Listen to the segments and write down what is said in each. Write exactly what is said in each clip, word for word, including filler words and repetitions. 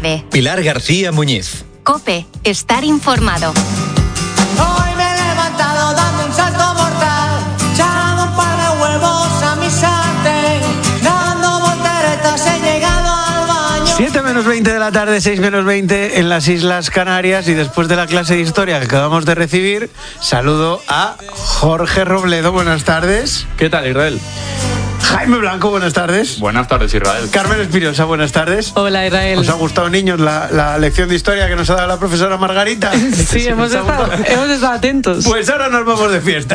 nueve. Pilar García Muñiz. COPE. Estar informado. Hoy me he levantado dando un salto mortal, echando un par de huevos a mi sartén, dando volteretas he llegado al baño. siete menos veinte de la tarde, seis menos veinte en las Islas Canarias, y después de la clase de historia que acabamos de recibir, saludo a Jorge Robledo. Buenas tardes. ¿Qué tal, Israel? Jaime Blanco, buenas tardes. Buenas tardes, Israel. Carmen Espinosa, buenas tardes. Hola, Israel. ¿Os ha gustado, niños, la, la lección de historia que nos ha dado la profesora Margarita? Sí, hemos estado, hemos estado atentos. Pues ahora nos vamos de fiesta.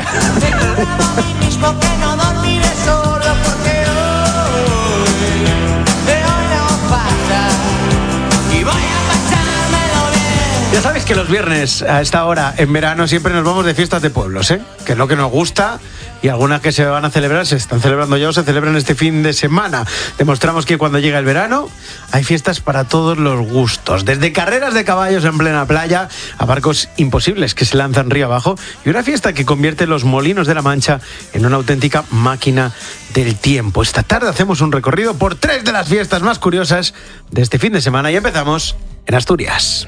Ya sabéis que los viernes a esta hora en verano siempre nos vamos de fiestas de pueblos, ¿eh? Que es lo que nos gusta, y algunas que se van a celebrar, se están celebrando ya o se celebran este fin de semana. Demostramos que cuando llega el verano hay fiestas para todos los gustos, desde carreras de caballos en plena playa a barcos imposibles que se lanzan río abajo, y una fiesta que convierte los Molinos de la Mancha en una auténtica máquina del tiempo. Esta tarde hacemos un recorrido por tres de las fiestas más curiosas de este fin de semana y empezamos en Asturias.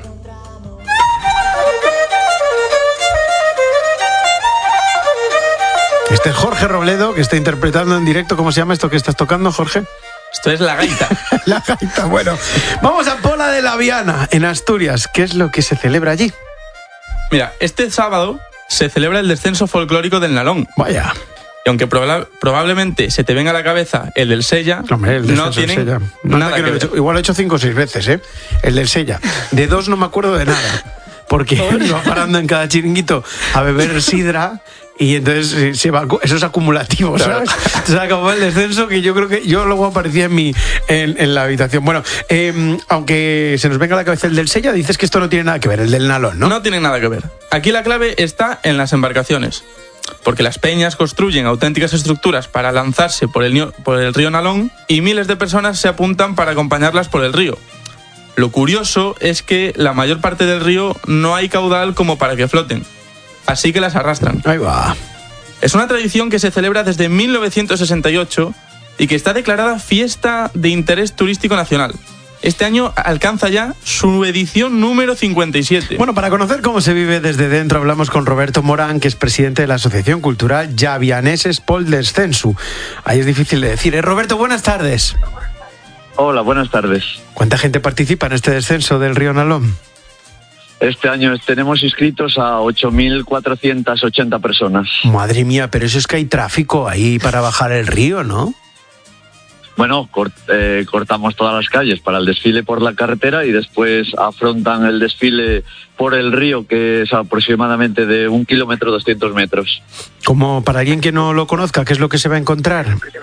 Este es Jorge Robledo, que está interpretando en directo. ¿Cómo se llama esto que estás tocando, Jorge? Esto es la gaita. La gaita, bueno. Vamos a Pola de la Viana, en Asturias. ¿Qué es lo que se celebra allí? Mira, este sábado se celebra el descenso folclórico del Nalón. Vaya. Y aunque proba- probablemente se te venga a la cabeza el del Sella, Hombre, el no tienen Sella. No, nada que que no lo he ver. hecho, igual lo he hecho cinco o seis veces, ¿eh? El del Sella. De dos no me acuerdo de nada, porque va parando en cada chiringuito a beber sidra. Y entonces se va, eso es acumulativo, ¿sabes? Se acabó el descenso, que yo creo que yo luego aparecía en mi en, en la habitación. Bueno, eh, aunque se nos venga a la cabeza el del Sella, dices que esto no tiene nada que ver, el del Nalón, ¿no? No tiene nada que ver. Aquí la clave está en las embarcaciones, porque las peñas construyen auténticas estructuras para lanzarse por el, por el río Nalón, y miles de personas se apuntan para acompañarlas por el río. Lo curioso es que la mayor parte del río no hay caudal como para que floten, así que las arrastran. Ahí va. Es una tradición que se celebra desde mil novecientos sesenta y ocho y que está declarada fiesta de interés turístico nacional. Este año alcanza ya su edición número cincuenta y siete. Bueno, para conocer cómo se vive desde dentro, hablamos con Roberto Morán, que es presidente de la Asociación Cultural Llavianeses Pol Descensu. Ahí es difícil de decir. ¿Eh? Roberto, buenas tardes. Hola, buenas tardes. ¿Cuánta gente participa en este descenso del río Nalón? Este año tenemos inscritos a ocho mil cuatrocientas ochenta personas. Madre mía, pero eso es que hay tráfico ahí para bajar el río, ¿no? Bueno, cort, eh, cortamos todas las calles para el desfile por la carretera y después afrontan el desfile por el río, que es aproximadamente de un kilómetro doscientos metros. Como para alguien que no lo conozca, ¿qué es lo que se va a encontrar?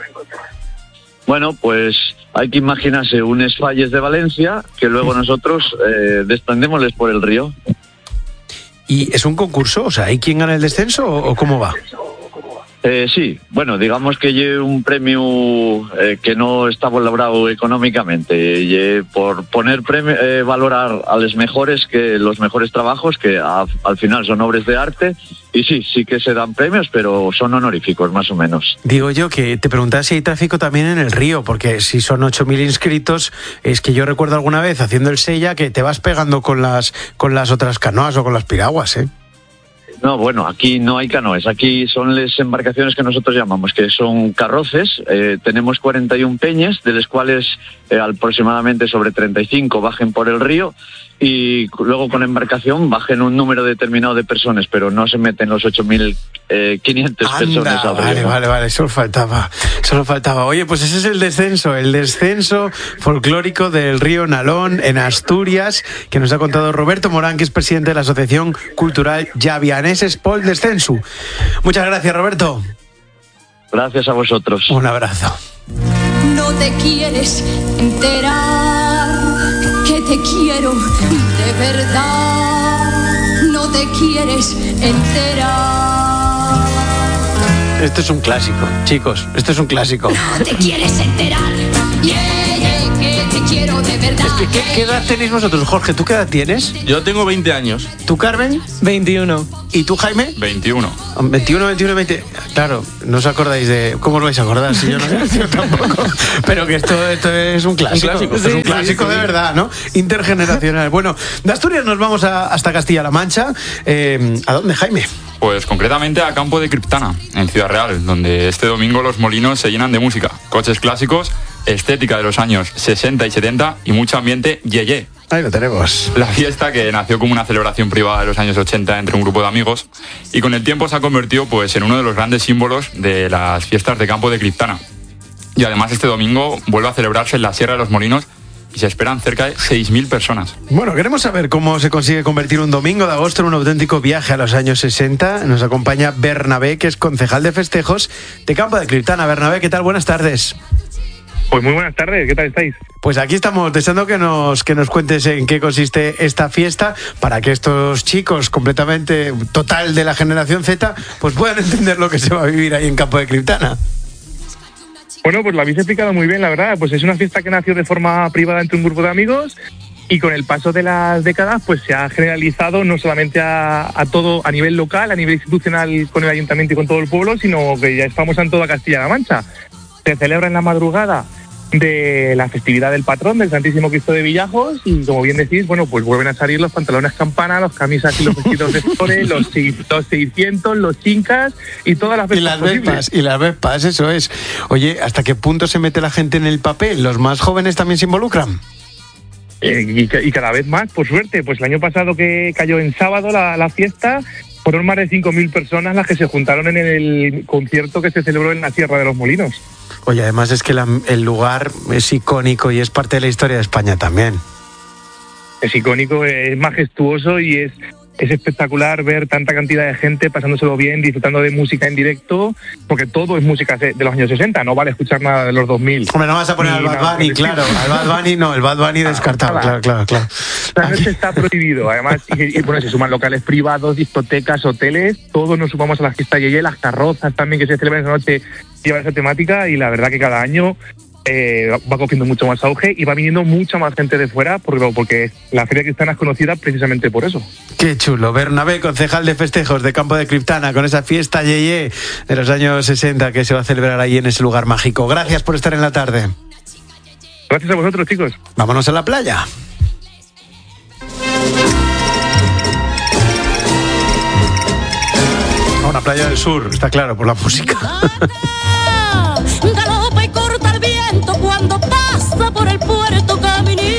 Bueno, pues hay que imaginarse unos falles de Valencia que luego nosotros eh, desprendémosles por el río. ¿Y es un concurso? O sea, ¿hay quien gana el descenso o, o cómo va? Eh, sí, bueno, digamos que lleve un premio eh, que no está valorado económicamente, y por poner premio, eh, valorar a los mejores, que los mejores trabajos, que a, al final son obras de arte, y sí, sí que se dan premios, pero son honoríficos, más o menos. Digo yo que te preguntaba si hay tráfico también en el río, porque si son ocho mil inscritos, es que yo recuerdo alguna vez haciendo el Sella que te vas pegando con las, con las otras canoas o con las piraguas, ¿eh? No, bueno, aquí no hay canoes, aquí son las embarcaciones que nosotros llamamos, que son carroces. Eh, tenemos cuarenta y una peñas, de las cuales eh, aproximadamente sobre treinta y cinco bajen por el río, y luego con embarcación bajen un número determinado de personas, pero no se meten los ocho mil quinientas personas al río. Vale, vale, vale, solo faltaba, solo faltaba. Oye, pues ese es el descenso, el descenso folclórico del río Nalón en Asturias, que nos ha contado Roberto Morán, que es presidente de la Asociación Cultural Llavianeses Pol Descensu. Muchas gracias, Roberto. Gracias a vosotros. Un abrazo. No te quieres enterar que te quiero de verdad. No te quieres enterar. Esto es un clásico, chicos, esto es un clásico. No te quieres enterar. Yeah, yeah, que te quiero de verdad. ¿Qué, qué, ¿Qué edad tenéis vosotros? Jorge, ¿tú qué edad tienes? Yo tengo veinte años. ¿Tú, Carmen? veintiuno. ¿Y tú, Jaime? veintiuno. veintiuno, veintiuno, veinte. Claro, no os acordáis de... ¿Cómo os vais a acordar? Si yo no sé, yo tampoco. Pero que esto, esto es un clásico. Un clásico. Esto es un Sí, clásico sí, de sí. verdad, ¿no? Intergeneracional. Bueno, de Asturias nos vamos a, hasta Castilla-La Mancha. Eh, ¿A dónde, Jaime? Pues concretamente a Campo de Criptana, en Ciudad Real, donde este domingo los molinos se llenan de música, coches clásicos, estética de los años sesenta y setenta y mucho ambiente yeye. Ahí lo tenemos. La fiesta, que nació como una celebración privada de los años ochenta entre un grupo de amigos, y con el tiempo se ha convertido pues en uno de los grandes símbolos de las fiestas de Campo de Criptana. Y además este domingo vuelve a celebrarse en la Sierra de los Molinos y se esperan cerca de seis mil personas. Bueno, queremos saber cómo se consigue convertir un domingo de agosto en un auténtico viaje a los años sesenta. Nos acompaña Bernabé, que es concejal de festejos de Campo de Criptana. Bernabé, ¿qué tal? Buenas tardes. Pues muy buenas tardes, ¿qué tal estáis? Pues aquí estamos deseando que nos, que nos cuentes en qué consiste esta fiesta para que estos chicos completamente total de la generación Z pues puedan entender lo que se va a vivir ahí en Campo de Criptana. Bueno, pues lo habéis explicado muy bien, la verdad. Pues es una fiesta que nació de forma privada entre un grupo de amigos y con el paso de las décadas pues se ha generalizado no solamente a, a todo a nivel local, a nivel institucional con el ayuntamiento y con todo el pueblo, sino que ya estamos en toda Castilla-La Mancha. Se celebra en la madrugada de la festividad del patrón, del Santísimo Cristo de Villajos, y como bien decís, bueno, pues vuelven a salir los pantalones campana, los camisas y los vestidos de flores, los, los seiscientos, los chincas y todas las vespas. Y las vespas, y las vespas, eso es. Oye, ¿hasta qué punto se mete la gente en el papel? ¿Los más jóvenes también se involucran? Eh, y, y cada vez más, por suerte. Pues el año pasado, que cayó en sábado la, la fiesta, fueron más de cinco mil personas las que se juntaron en el concierto que se celebró en la Sierra de los Molinos. Oye, además es que la, el lugar es icónico y es parte de la historia de España también. Es icónico, es majestuoso y es, es espectacular ver tanta cantidad de gente pasándoselo bien, disfrutando de música en directo, porque todo es música de los años sesenta, no vale escuchar nada de los dos mil. Hombre, no vas a poner al Bad Bunny, claro, al Bad Bunny no, el Bad Bunny descartado, claro, claro, claro. La noche está prohibido, además, y, y bueno, se suman locales privados, discotecas, hoteles, todos nos sumamos a la fiesta Yeye, las carrozas también que se celebran esa noche llevan esa temática, y la verdad que cada año eh, va cogiendo mucho más auge y va viniendo mucha más gente de fuera, porque, porque la Feria Criptana es conocida precisamente por eso. Qué chulo. Bernabé, concejal de festejos de Campo de Criptana, con esa fiesta Yeye de los años sesenta que se va a celebrar ahí en ese lugar mágico. Gracias por estar en la tarde. Gracias a vosotros, chicos. Vámonos a la playa. A una playa del sur, está claro, por la música. Galopa y corta el viento cuando pasa por el puerto Caminí.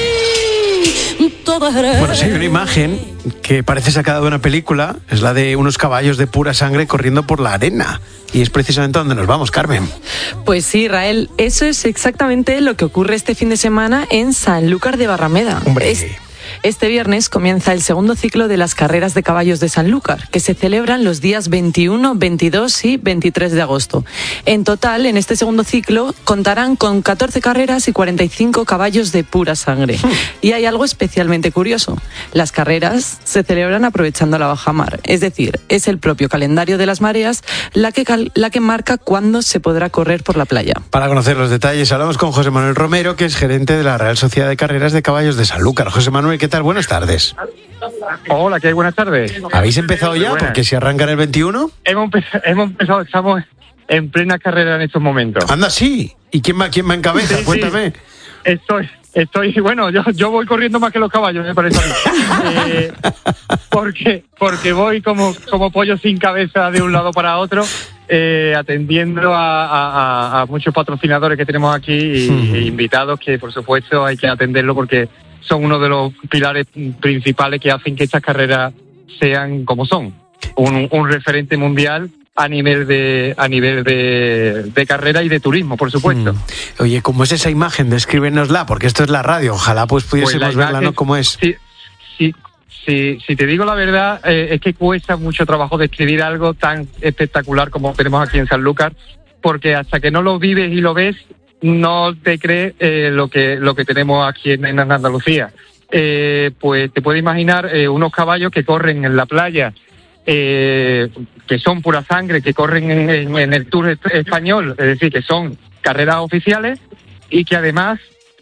Todo es... Bueno, si hay una imagen que parece sacada de una película, es la de unos caballos de pura sangre corriendo por la arena. Y es precisamente donde nos vamos, Carmen. Pues sí, Rael, eso es exactamente lo que ocurre este fin de semana en Sanlúcar de Barrameda. Hombre. Es... Este viernes comienza el segundo ciclo de las carreras de caballos de Sanlúcar, que se celebran los días veintiuno, veintidós y veintitrés de agosto. En total, en este segundo ciclo, contarán con catorce carreras y cuarenta y cinco caballos de pura sangre. Y hay algo especialmente curioso. Las carreras se celebran aprovechando la bajamar, es decir, es el propio calendario de las mareas la que, cal- la que marca cuándo se podrá correr por la playa. Para conocer los detalles, hablamos con José Manuel Romero, que es gerente de la Real Sociedad de Carreras de Caballos de Sanlúcar. José Manuel, ¿qué tal? Buenas tardes. Hola, ¿qué hay? Buenas tardes. ¿Habéis empezado ya? Porque si arrancan el veintiuno... Hemos, hemos empezado, estamos en plena carrera en estos momentos. Anda, sí. ¿Y quién va, quién va en cabeza? Sí, Cuéntame. Sí. Estoy, estoy, bueno, yo, yo voy corriendo más que los caballos, me parece a mí. eh, porque, porque voy como, como pollo sin cabeza de un lado para otro, eh, atendiendo a, a, a muchos patrocinadores que tenemos aquí y, Hmm. e invitados que, por supuesto, hay que atenderlo porque son uno de los pilares principales que hacen que estas carreras sean como son. Un, un referente mundial a nivel de a nivel de, de carrera y de turismo, por supuesto. Mm. Oye, ¿cómo es esa imagen? Descríbenosla, porque esto es la radio. Ojalá pues pudiésemos Pues la verla, imagen, ¿no? ¿Cómo es? Sí, sí, sí, si te digo la verdad, eh, es que cuesta mucho trabajo describir algo tan espectacular como tenemos aquí en Sanlúcar, porque hasta que no lo vives y lo ves, no te crees eh, lo que lo que tenemos aquí en, en Andalucía. Eh, pues te puedes imaginar eh, unos caballos que corren en la playa, eh, que son pura sangre, que corren en, en, en el Tour español, es decir, que son carreras oficiales y que además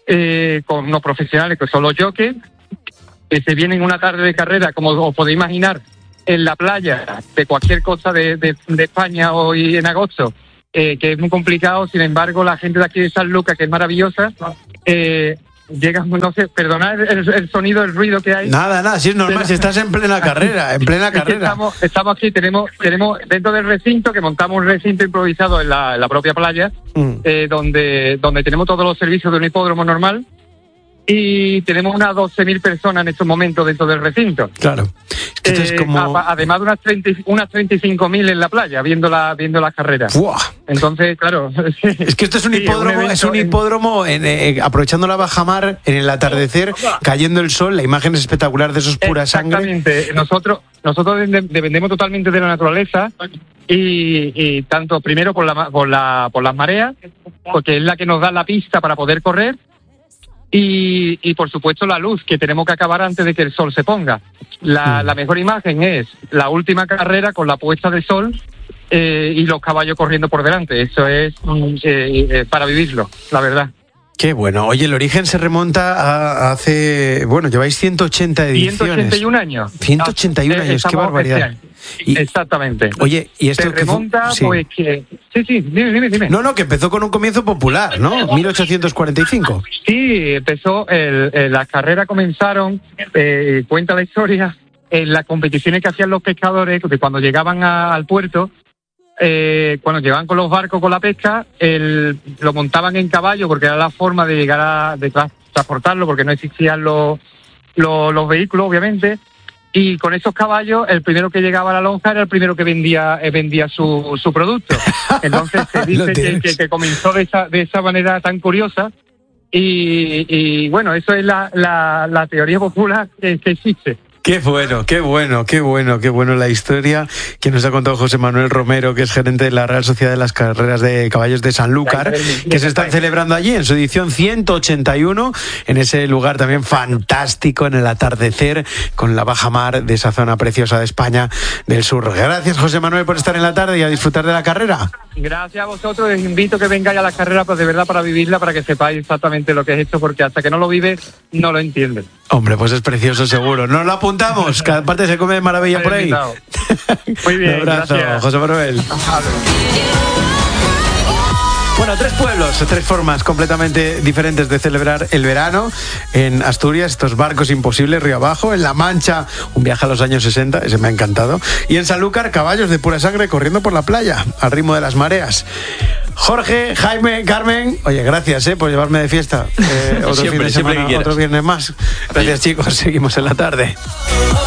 eh, con unos profesionales que son los jockeys, que se vienen una tarde de carrera, como os podéis imaginar, en la playa de cualquier costa de, de, de España hoy en agosto, eh, que es muy complicado. Sin embargo, la gente de aquí de Sanlúcar, que es maravillosa, eh, llega, no sé, perdonad el, el sonido, el ruido que hay. Nada, nada, si es normal, si estás en plena carrera, en plena Es que carrera. Estamos, estamos aquí, tenemos, tenemos dentro del recinto, que montamos un recinto improvisado en la, en la propia playa, Mm. eh, donde, donde tenemos todos los servicios de un hipódromo normal, y tenemos unas doce mil personas en estos momentos dentro del recinto. Claro. Es que esto es Eh, como... a- además de unas, treinta, unas treinta y cinco mil en la playa, viendo la viendo las carreras. ¡Buah! Entonces, claro. Es que esto es un Sí, hipódromo, evento es un en- hipódromo en, eh, aprovechando la bajamar en el atardecer, cayendo el sol, la imagen es espectacular de esos pura sangre. Exactamente. Nosotros, nosotros de- dependemos totalmente de la naturaleza y, y tanto primero por la, por la por las mareas, porque es la que nos da la pista para poder correr, y, y por supuesto la luz, que tenemos que acabar antes de que el sol se ponga. La, la mejor imagen es la última carrera con la puesta de sol eh, y los caballos corriendo por delante. Eso es mm, eh, eh, para vivirlo, la verdad. Qué bueno. Oye, el origen se remonta a, a hace... Bueno, lleváis ciento ochenta ediciones. ciento ochenta y un años. ciento ochenta y un Ah, años, qué estamos barbaridad. este año. Y- Exactamente. Oye, y esto Se que fue- remonta, sí. pues que... Sí, sí, dime, dime, dime. No, no, que empezó con un comienzo popular, ¿no? mil ochocientos cuarenta y cinco. Sí, empezó, el, el- las carreras comenzaron, eh, cuenta la historia, en las competiciones que hacían los pescadores, que cuando llegaban a- al puerto, eh, cuando llegaban con los barcos con la pesca, el, lo montaban en caballo, porque era la forma de llegar a de tra- transportarlo, porque no existían los, los, los vehículos, obviamente. Y con esos caballos, el primero que llegaba a la lonja era el primero que vendía eh, vendía su, su producto. Entonces se Lo dice que, tienes. que, que comenzó de esa, de esa manera tan curiosa. Y, y bueno, eso es la, la, la teoría popular que, que existe. Qué bueno, qué bueno, qué bueno, qué bueno la historia que nos ha contado José Manuel Romero, que es gerente de la Real Sociedad de las Carreras de Caballos de Sanlúcar, que se están celebrando allí en su edición ciento ochenta y uno, en ese lugar también fantástico, en el atardecer, con la bajamar de esa zona preciosa de España del sur. Gracias, José Manuel, por estar en la tarde y a disfrutar de la carrera. Gracias a vosotros, les invito a que vengáis a la carrera, pues de verdad para vivirla, para que sepáis exactamente lo que es esto, porque hasta que no lo vives, no lo entiendes. Hombre, pues es precioso seguro. Nos lo apuntamos, cada parte se come de maravilla por ahí. Invitado. Muy bien, Un abrazo, gracias. José Manuel. Bueno, tres pueblos, tres formas completamente diferentes de celebrar el verano. En Asturias, estos barcos imposibles río abajo. En La Mancha, un viaje a los años sesenta, ese me ha encantado. Y en Sanlúcar, caballos de pura sangre corriendo por la playa, al ritmo de las mareas. Jorge, Jaime, Carmen, oye, gracias eh, por llevarme de fiesta. Eh, otro Siempre, fin de siempre semana, que quieras. otro viernes más. Gracias, chicos, seguimos en la tarde.